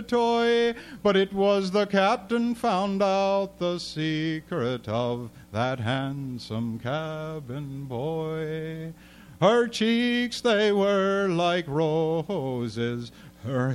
toy, but it was the captain found out the secret of that handsome cabin boy. Her cheeks, they were like roses, her